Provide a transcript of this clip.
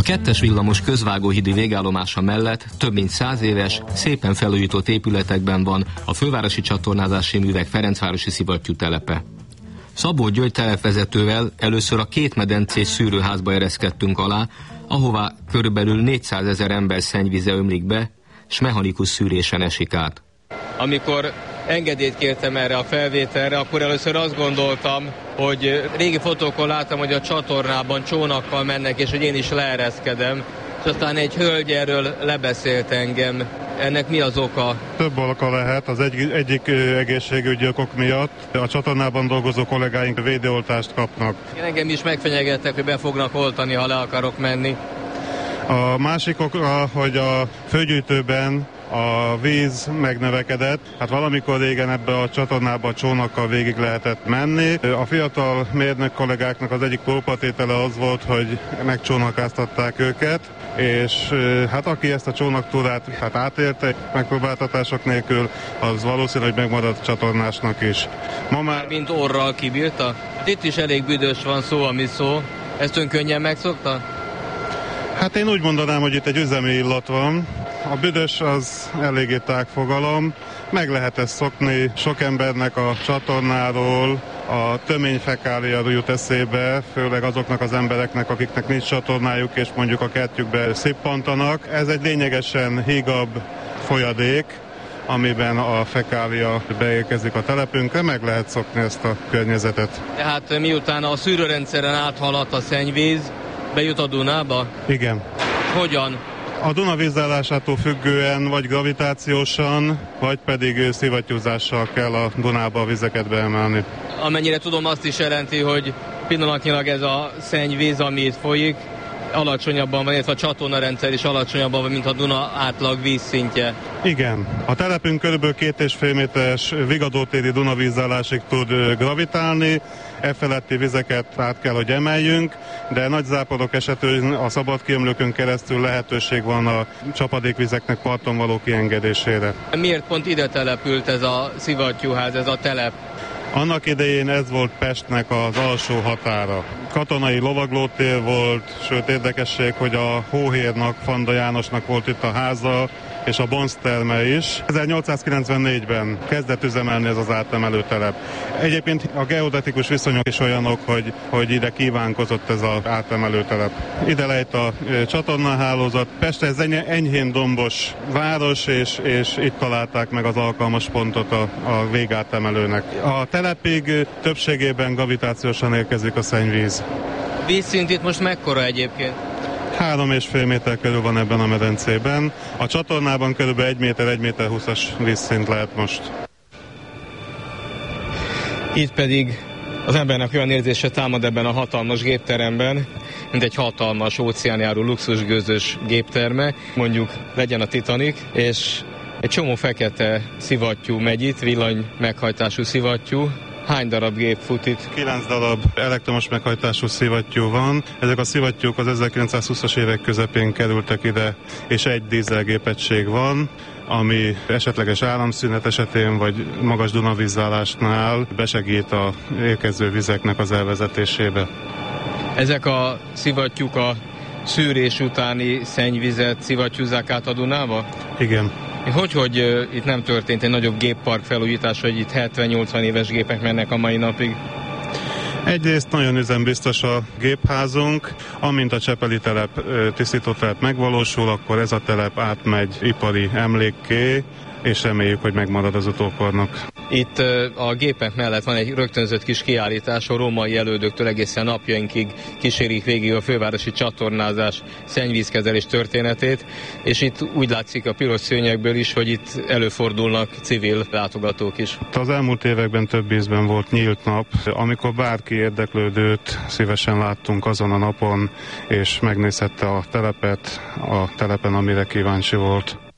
kettes villamos közvágóhídi végállomása mellett több mint 100 éves, szépen felújított épületekben van a Fővárosi Csatornázási Művek Ferencvárosi szivattyú telepe. Szabó György telepvezetővel először a 2 medencés szűrőházba ereszkedtünk alá, ahová körülbelül 400 000 ember szennyvíze ömlik be, s mechanikus szűrésen esik át. Amikor engedélyt kértem erre a felvételre, akkor először azt gondoltam, hogy régi fotókon láttam, hogy a csatornában csónakkal mennek, és hogy én is leereszkedem, és aztán egy hölgy erről lebeszélt engem. Ennek mi az oka? Több oka lehet. Az egyik egészségügyi okok miatt a csatornában dolgozó kollégáink védőoltást kapnak. Engem is megfenyegettek, hogy be fognak oltani, ha le akarok menni. A másik oka, hogy a főgyűjtőben a víz megnövekedett. Hát valamikor régen ebbe a csatornába a csónakkal végig lehetett menni. A fiatal mérnök kollégáknak az egyik próbatétele az volt, hogy megcsónakáztatták őket, és hát aki ezt a csónaktúrát átélte megpróbáltatások nélkül, az valószínű, hogy megmaradt csatornásnak is. Ma már... Mint orral kibírta? Itt is elég büdös van, szó ami szó. Ezt ön könnyen megszokta? Hát én úgy mondanám, hogy itt egy üzemi illat van. A büdös az eléggé tág fogalom, meg lehet ezt szokni. Sok embernek a csatornáról a töményfekália jut eszébe, főleg azoknak az embereknek, akiknek nincs csatornájuk, és mondjuk a kertjükbe szippantanak. Ez egy lényegesen hígabb folyadék, amiben a fekália beérkezik a telepünkre, meg lehet szokni ezt a környezetet. Tehát miután a szűrőrendszeren áthaladt a szennyvíz, bejut a Dunába? Igen. Hogyan? A Duna vízállásától függően vagy gravitációsan, vagy pedig szivattyúzással kell a Dunába a vizeket beemelni. Amennyire tudom, azt is jelenti, hogy pillanatnyilag ez a szennyvíz, ami itt folyik, alacsonyabban van, illetve a csatornarendszer is alacsonyabban van, mint a Duna átlag vízszintje. Igen. A telepünk kb. 2,5 méteres Vigadótéri Duna vízállásig tud gravitálni, e feletti vizeket át kell, hogy emeljünk, de nagy záporok esetén a szabad kiömlőkön keresztül lehetőség van a csapadékvizeknek parton való kiengedésére. Miért pont ide települt ez a szivattyúház, ez a telep? Annak idején ez volt Pestnek az alsó határa. Katonai lovaglótér volt, sőt érdekesség, hogy a hóhérnak, Fanda Jánosnak volt itt a háza, és a bonzterme is. 1894-ben kezdett üzemelni ez az átemelő telep. Egyébként a geodetikus viszonyok is olyanok, hogy ide kívánkozott ez az átemelő telep. Ide lejt a csatornahálózat. Pest ez enyhén dombos város, és itt találták meg az alkalmas pontot a végátemelőnek. A telepig többségében gravitációsan érkezik a szennyvíz. A vízszint itt most mekkora egyébként? 3,5 méter körül van ebben a medencében. A csatornában kb. 1 méter, 1 méter 20-as vízszint lehet most. Itt pedig az embernek olyan érzése támad ebben a hatalmas gépteremben, mint egy hatalmas óceánjáró luxusgőzös gépterme, mondjuk legyen a Titanic, és egy csomó fekete szivattyú megy itt, villany meghajtású szivattyú. Hány darab gép fut itt? 9 darab elektromos meghajtású szivattyú van. Ezek a szivattyúk az 1920-as évek közepén kerültek ide, és egy dízelgépegység van, ami esetleges áramszünet esetén, vagy magas Dunavízállásnál besegít a érkező vizeknek az elvezetésébe. Ezek a szivattyúk a szűrés utáni szennyvizet szivattyúzzák át a Dunába? Igen. Hogy itt nem történt egy nagyobb géppark felújítás, hogy itt 70-80 éves gépek mennek a mai napig? Egyrészt nagyon üzembiztos a gépházunk, amint a Csepeli telep tisztítótelep megvalósul, akkor ez a telep átmegy ipari emlékké, és reméljük, hogy megmarad az utókornak. Itt a gépek mellett van egy rögtönzött kis kiállítás, a római elődöktől egészen napjainkig kísérik végig a fővárosi csatornázás szennyvízkezelés történetét, és itt úgy látszik a piros szőnyekből is, hogy itt előfordulnak civil látogatók is. Az elmúlt években több ízben volt nyílt nap, amikor bárki érdeklődőt szívesen láttunk azon a napon, és megnézhette a telepet, a telepen, amire kíváncsi volt.